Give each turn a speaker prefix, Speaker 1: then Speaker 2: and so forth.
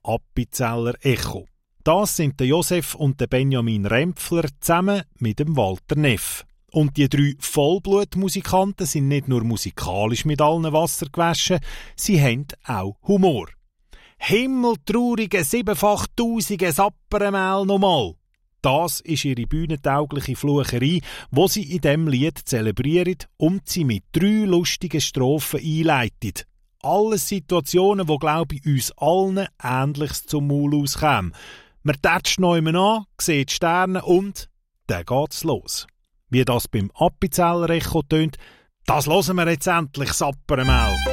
Speaker 1: Appenzeller Echo. Das sind der Josef und der Benjamin Rempfler zusammen mit dem Walter Neff. Und die 3 Vollblutmusikanten sind nicht nur musikalisch mit allen Wasser gewaschen, sie haben auch Humor. Himmeltraurige 7-fach-tausige Sapperenmehl nochmal. Das ist ihre bühnentaugliche Flucherei, wo sie in diesem Lied zelebrieren und sie mit 3 lustigen Strophen einleitet. Alles Situationen, die, glaube ich, uns allen Ähnliches zum Maul auskommen. Man tätscht noch einmal an, sieht die Sterne und dann geht's los. Wie das beim Appenzeller Echo tönt, das hören wir jetzt endlich, Sapperenmehl.